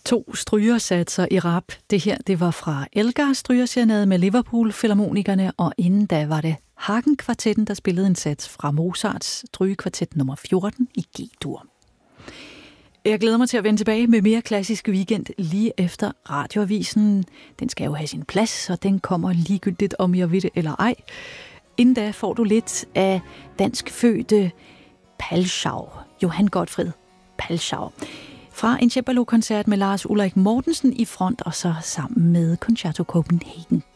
2 strygersatser i rap. Det her, det var fra Elgar Strygerserenade med Liverpool Filharmonikerne, og inden da var det Hagen-kvartetten, der spillede en sats fra Mozarts strygekvartet nummer 14 i G-dur. Jeg glæder mig til at vende tilbage med mere klassisk weekend lige efter radioavisen. Den skal jo have sin plads, og den kommer ligegyldigt, om jeg ved det eller ej. Inden da får du lidt af danskfødte Palschau, Johan Gottfried Palschau, fra en cembalo-koncert med Lars Ulrik Mortensen i front, og så sammen med Concerto Copenhagen.